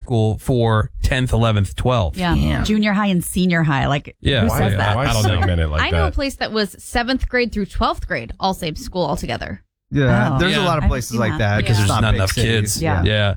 school for 10th, 11th, 12th. Yeah. Damn. Junior high and senior high. Like, Yeah. who says that? Why I don't know. segment it like I know a that? place that was 7th grade through 12th grade, all same school altogether. Yeah, Oh. there's Yeah. a lot of I've places seen like that. that Because it's there's not big enough cities. kids. Yeah. Yeah.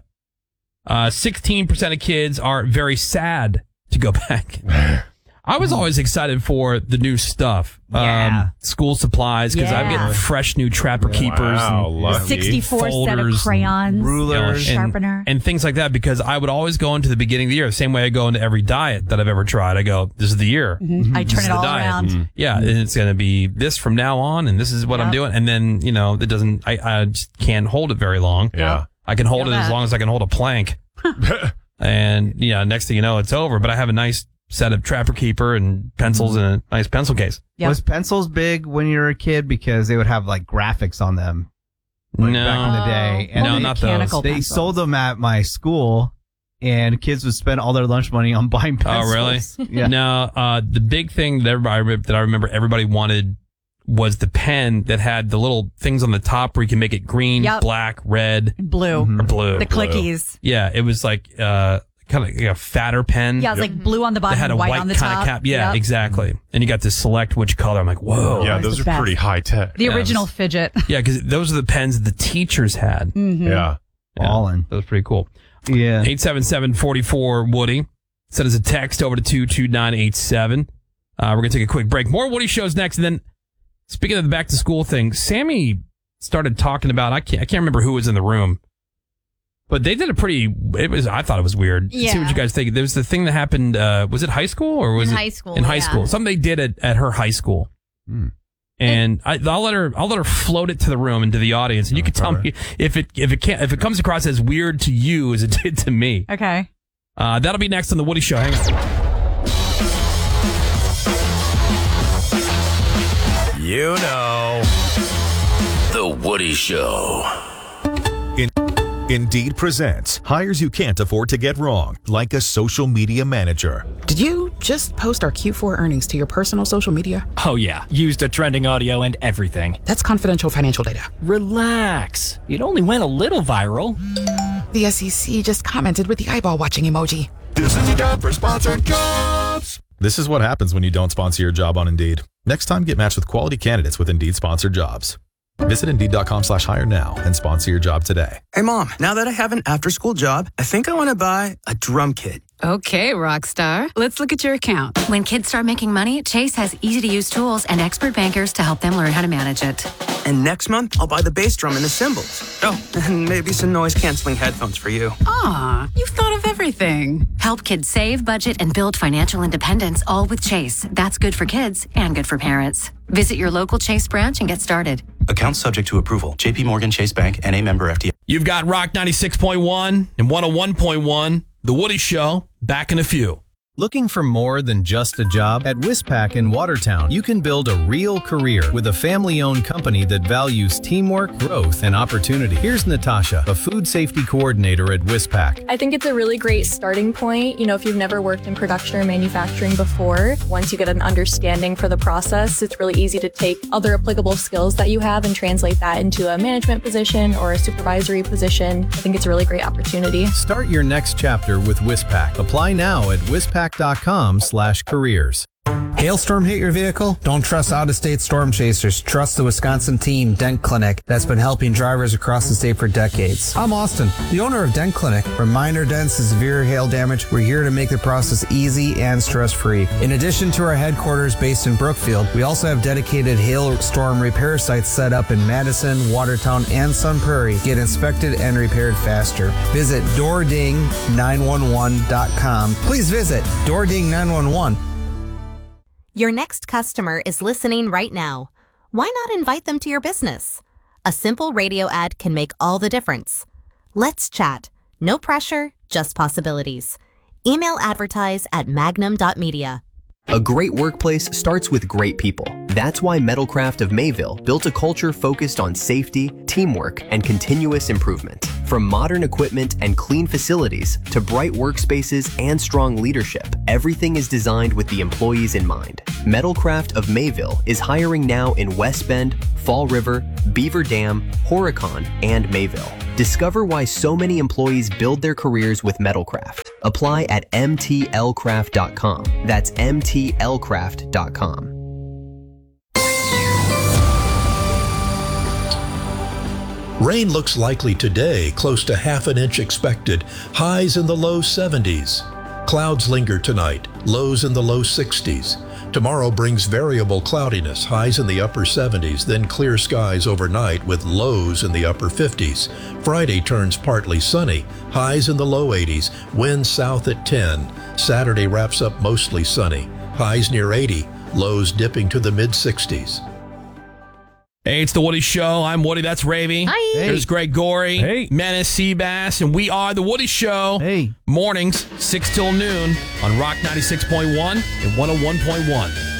16% of kids are very sad to go back. I was always excited for the new stuff. Yeah. School supplies, because I'm Yeah. getting fresh new Trapper Keepers Wow, and, lucky. 64 set of folders crayons, rulers, sharpener. and things like that, because I would always go into the beginning of the year the same way I go into every diet that I've ever tried. I go, this is the year. I This turn is it the all diet. around. Yeah, and it's going to be this from now on, and this is what I'm Yep. doing. And then, it doesn't, I just can't hold it very long. Yeah. I can hold Feel it as that. long as I can hold a plank. And, next thing you know, it's over. But I have a nice set of Trapper Keeper and pencils and a nice pencil case. Yep. Was pencils big when you were a kid because they would have like graphics on them back in the day? And No, they, not mechanical those. they pencils. sold them at my school, and kids would spend all their lunch money on buying Oh, pencils. really? Yeah. No, the big thing that I remember everybody wanted was the pen that had the little things on the top where you can make it green, Yep. black, red, Blue. or blue. The clickies. Yeah, it was like kind of a fatter pen. Yeah, it was like blue on the That bottom had a and white white on the kind top. of cap. Yeah, Yep. exactly. And you got to select which color. I'm like, whoa. Yeah, that's those the are best. pretty high tech. The Yeah, original it was- fidget. Yeah, because those are the pens the teachers had. Yeah. Ballin'. That was pretty cool. Yeah. 877-44-WOODY. Send us a text over to 22987. We're going to take a quick break. More Woody shows next. And then, speaking of the back to school thing, Sammy started talking about, I can't remember who was in the room, but they did I thought it was weird. See what Yeah. you guys think. There was the thing that happened, was it high school or was In it? high school, In high yeah. school. Something they did at her high school. And I'll let her float it to the room and to the audience, and you can tell me if it comes across as weird to you as it did to me. Okay. That'll be next on the Woody Show. Hang on. You know. The Woody Show. Indeed presents hires you can't afford to get wrong, like a social media manager. Did you just post our Q4 earnings to your personal social media? Oh yeah, used the trending audio and everything. That's confidential financial data. Relax. It only went a little viral. The SEC just commented with the eyeball watching emoji. This is your job for sponsored jobs. This is what happens when you don't sponsor your job on Indeed. Next time, get matched with quality candidates with Indeed sponsored jobs. Visit Indeed.com/hire now and sponsor your job today. Hey, Mom, now that I have an after-school job, I think I want to buy a drum kit. Okay, Rockstar. Let's look at your account. When kids start making money, Chase has easy-to-use tools and expert bankers to help them learn how to manage it. And next month, I'll buy the bass drum and the cymbals. Oh, and maybe some noise-canceling headphones for you. Aw, you've thought of everything. Help kids save, budget, and build financial independence, all with Chase. That's good for kids and good for parents. Visit your local Chase branch and get started. Account subject to approval. JP Morgan Chase Bank and a member FDIC. You've got Rock 96.1 and 101.1, The Woody Show, back in a few. Looking for more than just a job? At WISPAC in Watertown, you can build a real career with a family-owned company that values teamwork, growth, and opportunity. Here's Natasha, a food safety coordinator at WISPAC. I think it's a really great starting point. You know, if you've never worked in production or manufacturing before, once you get an understanding for the process, it's really easy to take other applicable skills that you have and translate that into a management position or a supervisory position. I think it's a really great opportunity. Start your next chapter with WISPAC. Apply now at WISPAC.com/careers. Hailstorm hit your vehicle? Don't trust out-of-state storm chasers. Trust the Wisconsin team, Dent Clinic, that's been helping drivers across the state for decades. I'm Austin, the owner of Dent Clinic. From minor dents to severe hail damage, we're here to make the process easy and stress-free. In addition to our headquarters based in Brookfield, we also have dedicated hailstorm repair sites set up in Madison, Watertown, and Sun Prairie. Get inspected and repaired faster. Visit DoorDing911.com. Please visit DoorDing911. Your next customer is listening right now. Why not invite them to your business? A simple radio ad can make all the difference. Let's chat. No pressure, just possibilities. Email advertise at magnum.media. A great workplace starts with great people. That's why Metalcraft of Mayville built a culture focused on safety, teamwork, and continuous improvement. From modern equipment and clean facilities to bright workspaces and strong leadership, everything is designed with the employees in mind. Metalcraft of Mayville is hiring now in West Bend, Fall River, Beaver Dam, Horicon, and Mayville. Discover why so many employees build their careers with Metalcraft. Apply at mtlcraft.com. That's mtlcraft.com. Rain looks likely today, close to half an inch expected, highs in the low 70s. Clouds linger tonight, lows in the low 60s. Tomorrow brings variable cloudiness, highs in the upper 70s, then clear skies overnight with lows in the upper 50s. Friday turns partly sunny, highs in the low 80s, winds south at 10. Saturday wraps up mostly sunny, highs near 80, lows dipping to the mid-60s. Hey, it's the Woody Show. I'm Woody. That's Ravy. Hi. There's Greg Gorey. Hey. Menace Seabass. And we are the Woody Show. Hey. Mornings, 6 till noon on Rock 96.1 and 101.1.